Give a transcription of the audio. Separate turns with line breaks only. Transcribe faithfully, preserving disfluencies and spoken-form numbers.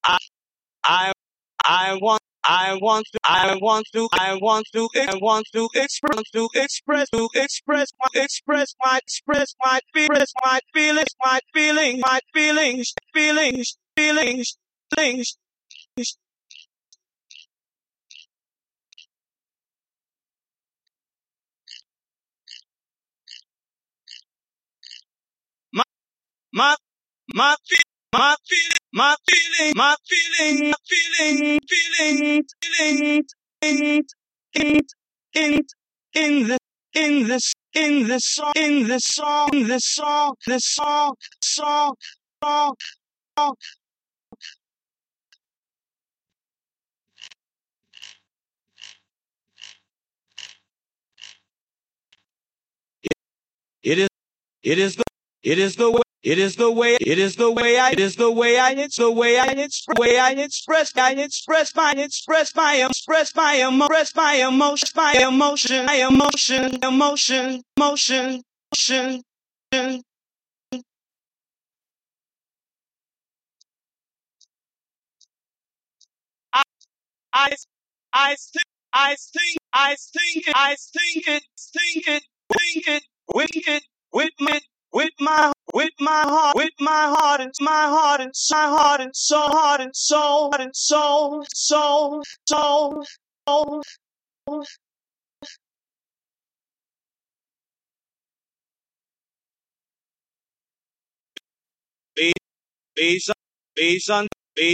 I, I, I want, I want to, I want to, I want to, I want to express, to express, to express, my, express my, express my, express my feelings, my feelings, my feelings, feelings, feelings, feelings. My, my, my, fe- my feeling, my feeling, my feeling, my feeling, feeling, feeling, feeling, in, in, in the, in the, in the song, in the song, in the song, the song, song, song, song. It is, it is the, it is the way, it is the way, it is the way I, it is the way I, it's the way I, it's the way I express, I express my, express my, express my, express my emotion, my emotion, my emotion, emotion, emotion, emotion. I, I, I sing, I sing, I sing it, I sing it, sing it, sing it, with it, with my, with my, with my heart, with my heart and my heart and my heart and soul, heart and soul, heart and soul, soul, soul, soul. Based, based on, based on